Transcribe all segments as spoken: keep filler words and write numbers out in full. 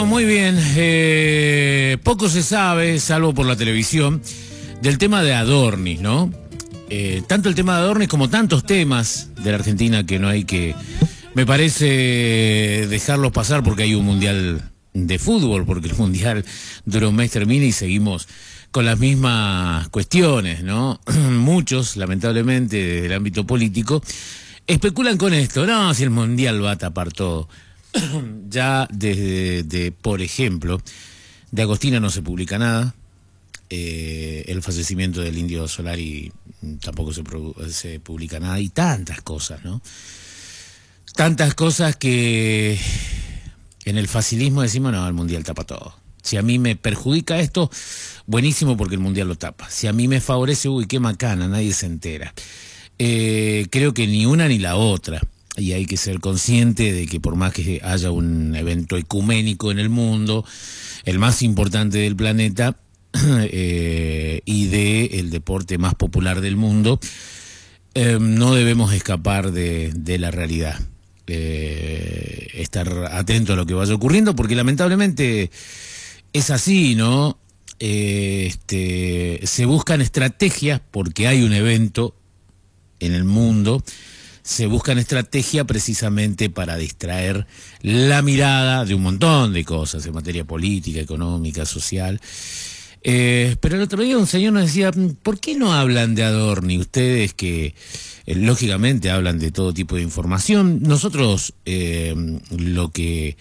Muy bien, eh, poco se sabe, salvo por la televisión, del tema de Adorni, ¿no? Eh, tanto el tema de Adorni como tantos temas de la Argentina que no hay que, me parece, dejarlos pasar porque hay un mundial de fútbol, porque el mundial dura un mes, termina y seguimos con las mismas cuestiones, ¿no? Muchos, lamentablemente, desde el ámbito político, especulan con esto, no, si el mundial va a tapar todo. Ya desde, de, por ejemplo, de Agostina no se publica nada, eh, el fallecimiento del Indio Solari tampoco se, se publica nada, y tantas cosas, ¿no? Tantas cosas que en el facilismo decimos, no, el mundial tapa todo. Si a mí me perjudica esto, buenísimo porque el mundial lo tapa. Si a mí me favorece, uy, qué macana, nadie se entera. Eh, creo que ni una ni la otra. Y hay que ser consciente de que por más que haya un evento ecuménico en el mundo, el más importante del planeta eh, y de el deporte más popular del mundo, eh, no debemos escapar de, de la realidad. Eh, estar atento a lo que vaya ocurriendo, porque lamentablemente es así, ¿no? Eh, este, se buscan estrategias porque hay un evento en el mundo. Se buscan estrategias precisamente para distraer la mirada de un montón de cosas en materia política, económica, social. Eh, pero el otro día un señor nos decía, ¿por qué no hablan de Adorni? Ustedes que eh, lógicamente hablan de todo tipo de información. Nosotros eh, lo que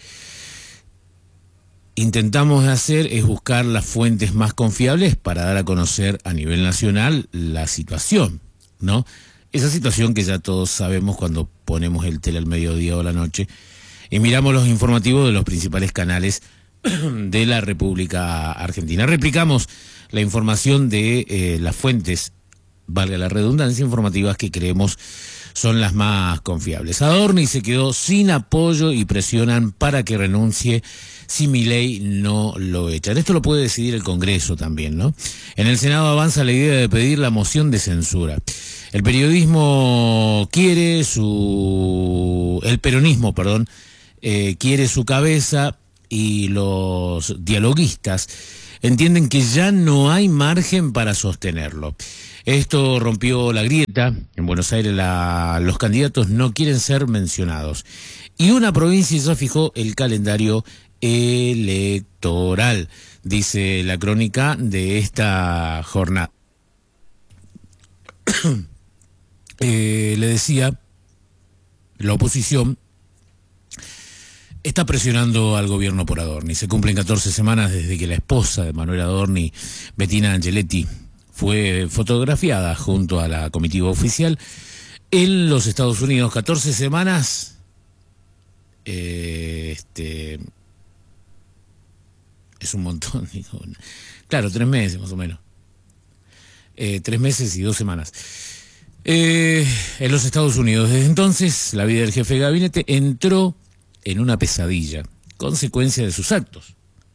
intentamos hacer es buscar las fuentes más confiables para dar a conocer a nivel nacional la situación, ¿no? Esa situación que ya todos sabemos cuando ponemos el tele al mediodía o a la noche y miramos los informativos de los principales canales de la República Argentina. Replicamos la información de eh, las fuentes, valga la redundancia, informativas que creemos son las más confiables. Adorni se quedó sin apoyo y presionan para que renuncie si Milei no lo echa. Esto lo puede decidir el Congreso también, ¿no? En el Senado avanza la idea de pedir la moción de censura. El periodismo quiere su... El peronismo, perdón, eh, quiere su cabeza y los dialoguistas entienden que ya no hay margen para sostenerlo. Esto rompió la grieta. En Buenos Aires la, los candidatos no quieren ser mencionados. Y una provincia ya fijó el calendario electoral, dice la crónica de esta jornada. Eh, le decía, la oposición está presionando al gobierno por Adorni. Se cumplen catorce semanas desde que la esposa de Manuel Adorni, Bettina Angeletti, fue fotografiada junto a la comitiva oficial en los Estados Unidos. catorce semanas, eh, este, es un montón. Digo, claro, tres meses más o menos. Eh, tres meses y dos semanas. Eh, en los Estados Unidos. Desde entonces, la vida del jefe de gabinete entró en una pesadilla, consecuencia de sus actos.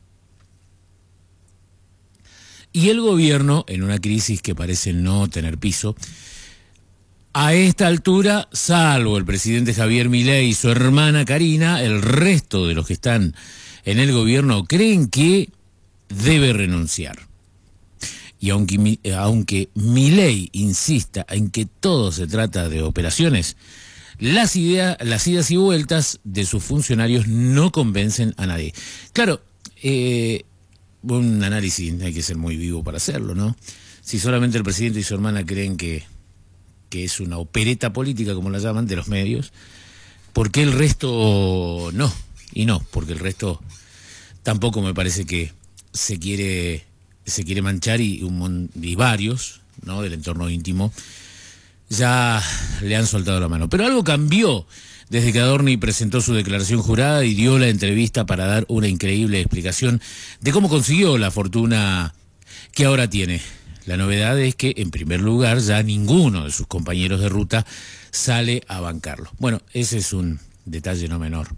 Y el gobierno, en una crisis que parece no tener piso, a esta altura, salvo el presidente Javier Milei y su hermana Karina, el resto de los que están en el gobierno creen que debe renunciar. Y aunque, aunque Milei insista en que todo se trata de operaciones, las, ideas, las idas y vueltas de sus funcionarios no convencen a nadie. Claro, eh, un análisis hay que ser muy vivo para hacerlo, ¿no? Si solamente el presidente y su hermana creen que, que es una opereta política, como la llaman, de los medios, ¿por qué el resto no? Y no, porque el resto tampoco me parece que se quiere... se quiere manchar y, un, y varios, ¿no?, del entorno íntimo ya le han soltado la mano. Pero algo cambió desde que Adorni presentó su declaración jurada y dio la entrevista para dar una increíble explicación de cómo consiguió la fortuna que ahora tiene. La novedad es que, en primer lugar, ya ninguno de sus compañeros de ruta sale a bancarlo. Bueno, ese es un detalle no menor.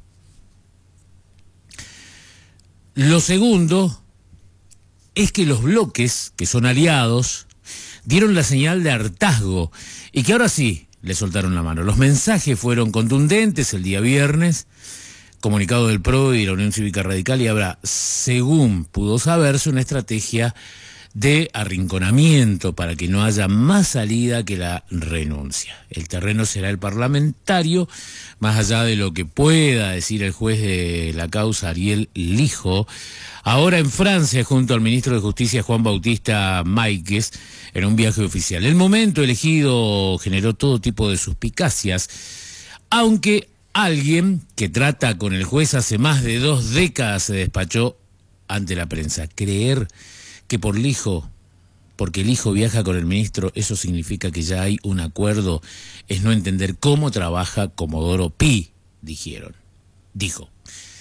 Lo segundo es que los bloques, que son aliados, dieron la señal de hartazgo y que ahora sí le soltaron la mano. Los mensajes fueron contundentes el día viernes, comunicado del P R O y la Unión Cívica Radical, y habrá, según pudo saberse, una estrategia de arrinconamiento para que no haya más salida que la renuncia. El terreno será el parlamentario, más allá de lo que pueda decir el juez de la causa, Ariel Lijo, ahora en Francia junto al ministro de Justicia Juan Bautista Máiquez en un viaje oficial. El momento elegido generó todo tipo de suspicacias, aunque alguien que trata con el juez hace más de dos décadas se despachó ante la prensa. Creer que por Lijo, porque el hijo viaja con el ministro, eso significa que ya hay un acuerdo, es no entender cómo trabaja Comodoro Pi, dijeron, dijo.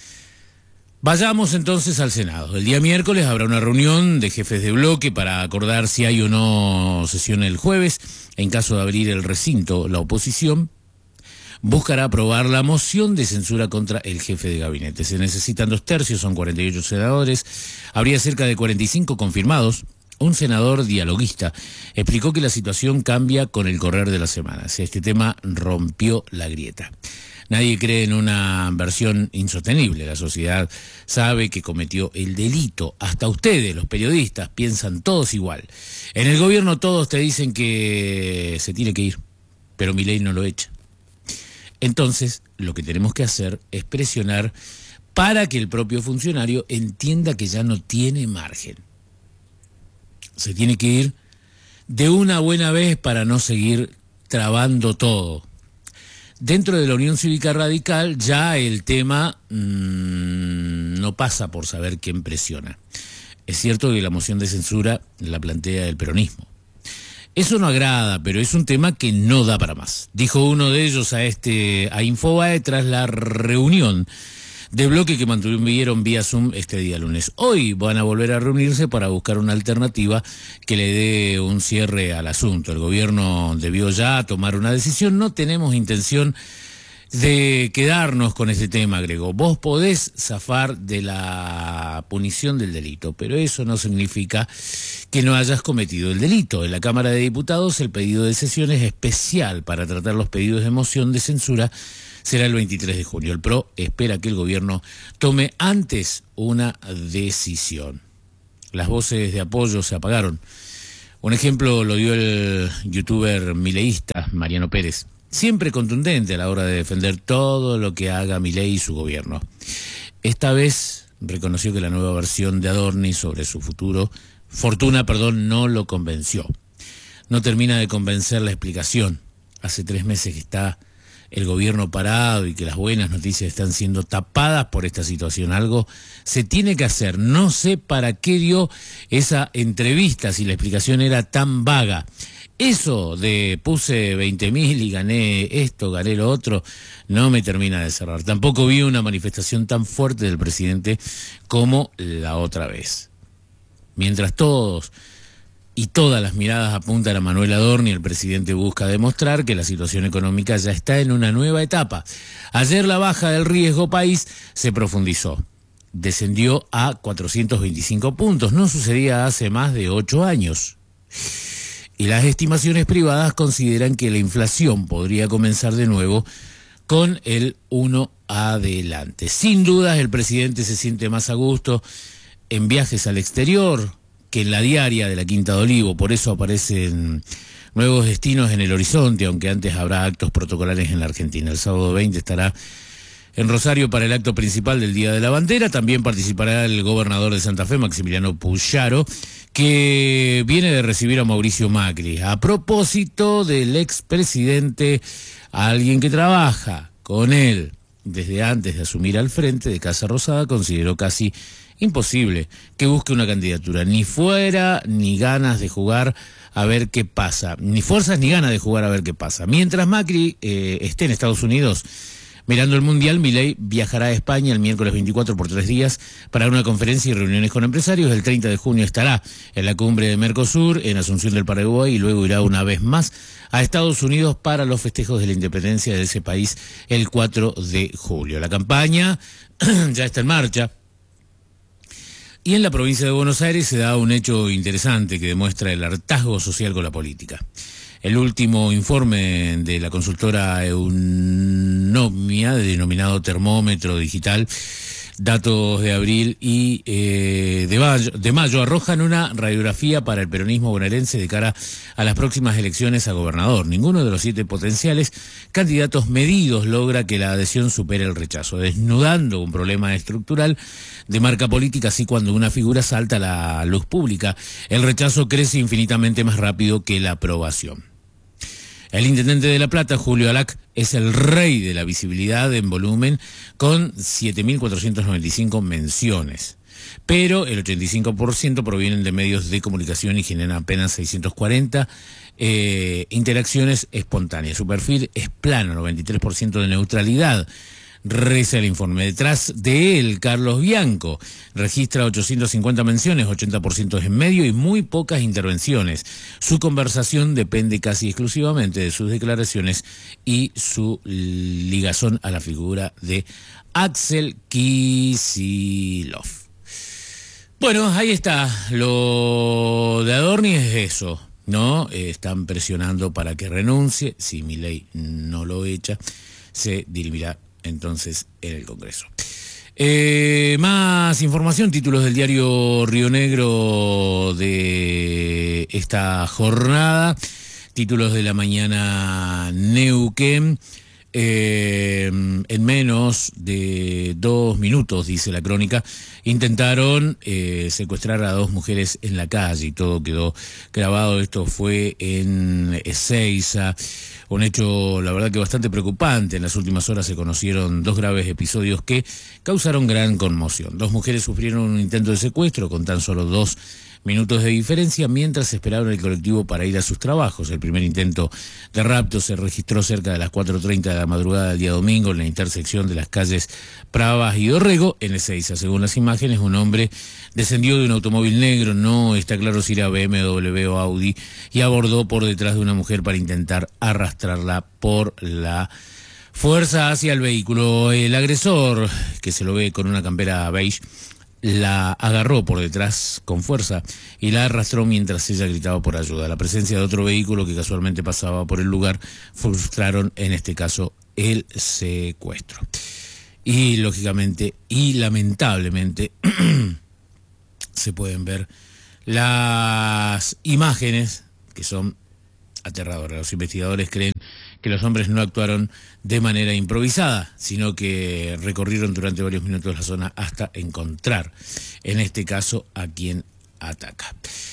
Vayamos entonces al Senado. El día miércoles habrá una reunión de jefes de bloque para acordar si hay o no sesión el jueves. En caso de abrir el recinto, la oposición buscará aprobar la moción de censura contra el jefe de gabinete. Se necesitan dos tercios, son cuarenta y ocho senadores. Habría cerca de cuarenta y cinco confirmados. Un senador dialoguista explicó que la situación cambia con el correr de las semanas. Este tema rompió la grieta. Nadie cree en una versión insostenible. La sociedad sabe que cometió el delito. Hasta ustedes, los periodistas, piensan todos igual. En el gobierno todos te dicen que se tiene que ir, pero Milei no lo echa. Entonces, lo que tenemos que hacer es presionar para que el propio funcionario entienda que ya no tiene margen. Se tiene que ir de una buena vez para no seguir trabando todo. Dentro de la Unión Cívica Radical ya el tema mmm, no pasa por saber quién presiona. Es cierto que la moción de censura la plantea el peronismo. Eso no agrada, pero es un tema que no da para más. Dijo uno de ellos a este a Infobae tras la reunión de bloque que mantuvieron vía Zoom este día lunes. Hoy van a volver a reunirse para buscar una alternativa que le dé un cierre al asunto. El gobierno debió ya tomar una decisión. No tenemos intención de quedarnos con este tema, agregó. Vos podés zafar de la punición del delito, pero eso no significa que no hayas cometido el delito. En la Cámara de Diputados el pedido de sesión es especial para tratar los pedidos de moción de censura. Será el veintitrés de junio. El P R O espera que el gobierno tome antes una decisión. Las voces de apoyo se apagaron. Un ejemplo lo dio el youtuber mileísta Mariano Pérez, siempre contundente a la hora de defender todo lo que haga Milei y su gobierno. Esta vez reconoció que la nueva versión de Adorni sobre su futuro, fortuna, perdón, no lo convenció. No termina de convencer la explicación. Hace tres meses que está el gobierno parado y que las buenas noticias están siendo tapadas por esta situación. Algo se tiene que hacer. No sé para qué dio esa entrevista si la explicación era tan vaga. Eso de puse veinte mil y gané esto, gané lo otro, no me termina de cerrar. Tampoco vi una manifestación tan fuerte del presidente como la otra vez. Mientras todos y todas las miradas apuntan a Manuel Adorni, el presidente busca demostrar que la situación económica ya está en una nueva etapa. Ayer la baja del riesgo país se profundizó. Descendió a cuatrocientos veinticinco puntos. No sucedía hace más de ocho años. Y las estimaciones privadas consideran que la inflación podría comenzar de nuevo con el uno adelante. Sin dudas, el presidente se siente más a gusto en viajes al exterior que en la diaria de la Quinta de Olivo. Por eso aparecen nuevos destinos en el horizonte, aunque antes habrá actos protocolares en la Argentina. El sábado veinte estará en Rosario para el acto principal del Día de la Bandera. También participará el gobernador de Santa Fe, Maximiliano Puyaro, que viene de recibir a Mauricio Macri. A propósito del expresidente, alguien que trabaja con él desde antes de asumir al frente de Casa Rosada, consideró casi imposible que busque una candidatura. Ni fuera, ni ganas de jugar a ver qué pasa. Ni fuerzas ni ganas de jugar a ver qué pasa. Mientras Macri eh, esté en Estados Unidos mirando el Mundial, Milei viajará a España el miércoles veinticuatro por tres días para una conferencia y reuniones con empresarios. El treinta de junio estará en la cumbre de Mercosur, en Asunción del Paraguay, y luego irá una vez más a Estados Unidos para los festejos de la independencia de ese país el cuatro de julio. La campaña ya está en marcha. Y en la provincia de Buenos Aires se da un hecho interesante que demuestra el hartazgo social con la política. El último informe de la consultora Eunomia, denominado termómetro digital, datos de abril y eh, de, mayo, de mayo arrojan una radiografía para el peronismo bonaerense de cara a las próximas elecciones a gobernador. Ninguno de los siete potenciales candidatos medidos logra que la adhesión supere el rechazo, desnudando un problema estructural de marca política. Así, cuando una figura salta a la luz pública, el rechazo crece infinitamente más rápido que la aprobación. El intendente de La Plata, Julio Alac, es el rey de la visibilidad en volumen, con siete mil cuatrocientas noventa y cinco menciones. Pero el ochenta y cinco por ciento provienen de medios de comunicación y generan apenas seiscientas cuarenta eh, interacciones espontáneas. Su perfil es plano, noventa y tres por ciento de neutralidad. Reza el informe. Detrás de él, Carlos Bianco registra ochocientas cincuenta menciones, ochenta por ciento es en medio y muy pocas intervenciones. Su conversación depende casi exclusivamente de sus declaraciones y su ligazón a la figura de Axel Kicillof. Bueno, ahí está. Lo de Adorni es eso, ¿no? Eh, están presionando para que renuncie. Si Milei no lo echa, se dirimirá entonces en el Congreso. Eh, más información, títulos del diario Río Negro de esta jornada, títulos de la mañana Neuquén. Eh, en menos de dos minutos, dice la crónica, intentaron eh, secuestrar a dos mujeres en la calle y todo quedó grabado. Esto fue en Ezeiza, un hecho, la verdad, que bastante preocupante. En las últimas horas se conocieron dos graves episodios que causaron gran conmoción. Dos mujeres sufrieron un intento de secuestro con tan solo dos minutos de diferencia mientras esperaban el colectivo para ir a sus trabajos. El primer intento de rapto se registró cerca de las cuatro treinta de la madrugada del día domingo en la intersección de las calles Pravas y Dorrego, en Ezeiza. Según las imágenes, un hombre descendió de un automóvil negro, no está claro si era B M W o Audi, y abordó por detrás de una mujer para intentar arrastrarla por la fuerza hacia el vehículo. El agresor, que se lo ve con una campera beige, la agarró por detrás con fuerza y la arrastró mientras ella gritaba por ayuda. La presencia de otro vehículo que casualmente pasaba por el lugar frustraron, en este caso, el secuestro. Y, lógicamente, y lamentablemente, se pueden ver las imágenes que son aterradoras. Los investigadores creen que los hombres no actuaron de manera improvisada, sino que recorrieron durante varios minutos la zona hasta encontrar, en este caso, a quien ataca.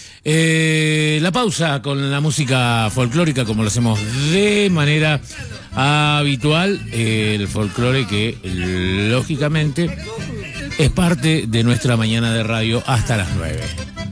Eh, la pausa con la música folclórica, como lo hacemos de manera habitual, eh, el folclore que, lógicamente, es parte de nuestra mañana de radio hasta las nueve.